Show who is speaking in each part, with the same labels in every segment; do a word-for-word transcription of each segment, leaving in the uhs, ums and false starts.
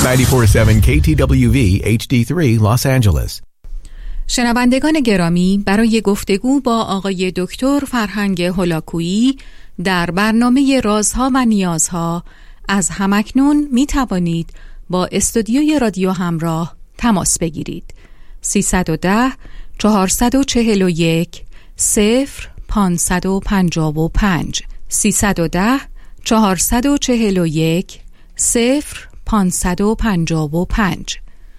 Speaker 1: نود و چهار ممیز هفت کی تی دبلیو وی اچ دی سه Los Angeles.
Speaker 2: شنوندگان گرامی، برای گفتگو با آقای دکتر فرهنگ هولاکویی در برنامه رازها و نیازها از همکنون می توانید با استودیوی رادیو همراه تماس بگیرید. سیصد و ده چهارصد و چهل و یک صفر پانصد و پنجاه و پنج سیصد و ده چهارصد و چهل و یک صفر پانصد و پنجاه و پنج.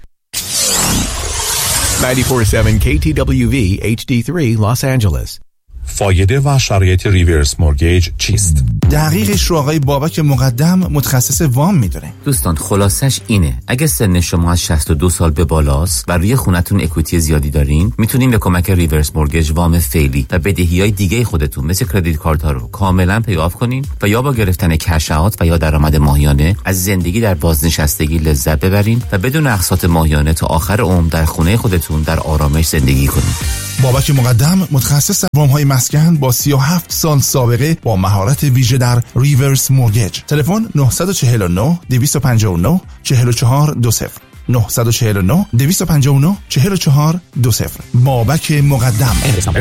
Speaker 1: نود و چهار ممیز هفت کی تی دبلیو وی اچ دی سه Los Angeles.
Speaker 3: فایده و شرایط ریورس مورگیج چیست؟
Speaker 4: دقیقش رو آقای بابک مقدم متخصص وام میدونه.
Speaker 5: دوستان خلاصش اینه، اگه سن شما از شصت و دو سال به بالاست و روی خونتون اکویتی زیادی دارین، میتونین به کمک ریورس مورگیج وام فعلی و بدهیای دیگه خودتون مثل کردیت کارت‌ها رو کاملا پی آف کنین و یا با گرفتن کش اوت و یا درآمد ماهیانه از زندگی در بازنشستگی لذت ببرین و بدون اقساط ماهیانه تا آخر عمر در خونه خودتون در آرامش زندگی کنین.
Speaker 4: بابک مقدم متخصص در وام‌های مسکن با سی و هفت سال سابقه با مهارت ویژه در ریورس مورگیج. تلفن نه چهار نه دو پنج نه چهار چهار دو صفر نه چهار نه دو پنج نه چهار چهار دو صفر. بابک مقدم.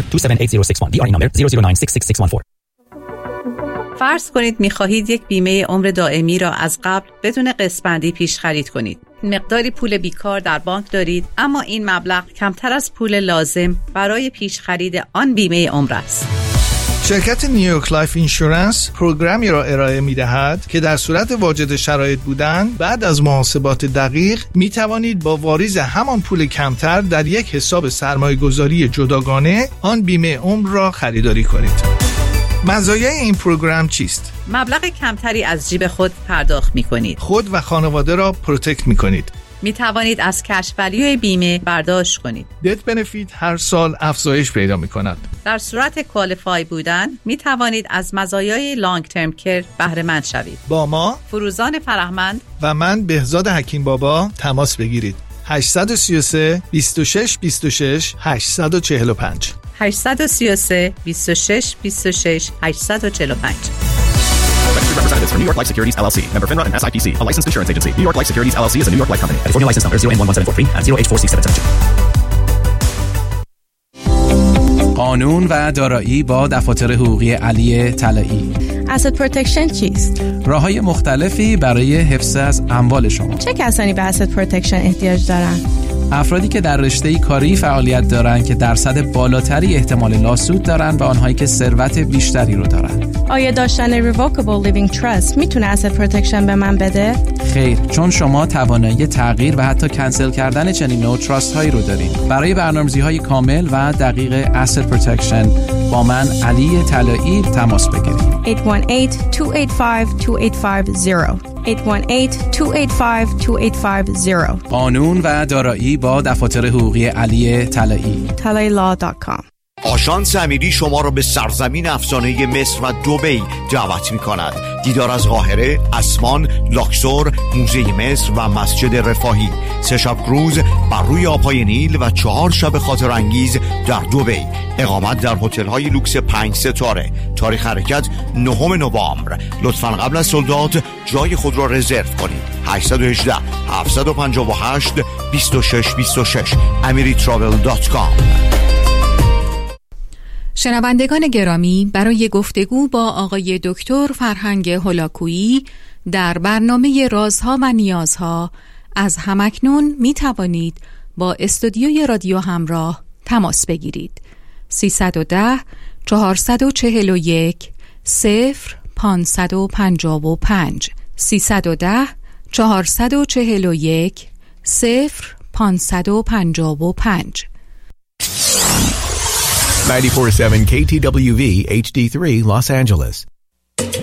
Speaker 6: فرض کنید می‌خواهید یک بیمه عمر دائمی را از قبل بدون قسط‌بندی پیش خرید کنید. مقداری پول بیکار در بانک دارید، اما این مبلغ کمتر از پول لازم برای پیش خرید آن بیمه عمر است.
Speaker 7: شرکت نیویورک لایف اینشورنس پروگرامی را ارائه می‌دهد که در صورت واجد شرایط بودن بعد از محاسبات دقیق می توانید با واریز همان پول کمتر در یک حساب سرمایه‌گذاری جداگانه آن بیمه عمر را خریداری کنید. مزایای این پروگرام چیست؟
Speaker 6: مبلغ کمتری از جیب خود پرداخت می‌کنید.
Speaker 7: خود و خانواده را پروتکت می‌کنید.
Speaker 6: می توانید از کش ولیوی بیمه برداشت کنید.
Speaker 7: دت بنفیت هر سال افزایش پیدا می کند.
Speaker 6: در صورت کوالیفای بودن می توانید از مزایای لانگ ترم کیر بهره مند شوید.
Speaker 7: با ما
Speaker 6: فروزان فرهمند
Speaker 7: و من بهزاد حکیم بابا تماس بگیرید. هشت سه سه بیست و شش بیست و شش هشت چهار پنج
Speaker 6: هشت سه سه بیست و شش بیست و شش هشت چهار پنج.
Speaker 8: Registered representatives for New York Life Securities L L C. Member FINRA and S I P C. A licensed insurance agency. New York Life Securities L L C is a New York Life company. California license number zero N one one seven four three and zero H four six seven seven two.
Speaker 9: قانون و دارایی با دفاتر حقوقی علی طلایی.
Speaker 10: Asset Protection چیست؟
Speaker 9: راه‌های مختلفی برای حفظ از اموال شما.
Speaker 10: چه کسانی به Asset Protection احتیاج دارند؟
Speaker 9: افرادی که در رشته کاری فعالیت دارند که درصد بالاتری احتمال لاسود دارند و آنهایی که ثروت بیشتری رو دارند.
Speaker 10: آیا داشتن Revocable Living Trust میتونه Asset Protection به من بده؟
Speaker 9: خیر، چون شما توانایی تغییر و حتی کنسل کردن چنین نوع تراست هایی رو دارید. برای برنامه‌ریزی‌های کامل و دقیق Asset Protection با من علی طلایی تماس بگیرید.
Speaker 10: هشت یک هشت دو هشت پنج دو هشت پنج صفر هشت یک هشت دو هشت پنج دو هشت پنج صفر.
Speaker 9: قانون و دارایی با دفاتر حقوقی علی طلایی.
Speaker 10: طلایی لا دات کام.
Speaker 11: آژانس امیری شما را به سرزمین افسانه مصر و دبی دعوت می کند. دیدار از قاهره، اسوان، لاکسور، موزه مصر و مسجد رفاهی. سه شب کروز بر روی آبهای نیل و چهار شب خاطر انگیز در دبی. اقامت در هتل‌های لوکس پنج ستاره. تاریخ حرکت نهم نوامبر. لطفاً قبل از سولدات جای خود را رزرو کنید. هشت یک هشت هفت پنج هشت دو شش دو شش امری تراول دات کام.
Speaker 2: شنوندگان گرامی، برای گفتگو با آقای دکتر فرهنگ هولاکویی در برنامه رازها و نیازها از همکنون می توانید با استودیوی رادیو همراه تماس بگیرید. سیصد و ده چهارصد و چهل و یک صفر پانصد و پنجاه و پنج سیصد و ده چهارصد و چهل و یک صفر پانصد و پنجاه و پنج.
Speaker 1: نود و چهار ممیز هفت کی تی دبلیو وی اچ دی سه Los Angeles.